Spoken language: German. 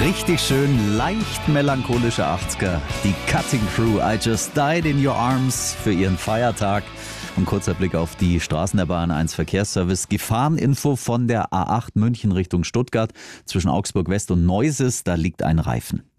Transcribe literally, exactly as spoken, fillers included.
Richtig schön, leicht melancholische achtziger. Die Cutting Crew, I Just Died in Your Arms für ihren Feiertag. Ein kurzer Blick auf die Straßen der Bayern eins Verkehrsservice. Gefahreninfo von der A acht München Richtung Stuttgart. Zwischen Augsburg West und Neuses, da liegt ein Reifen.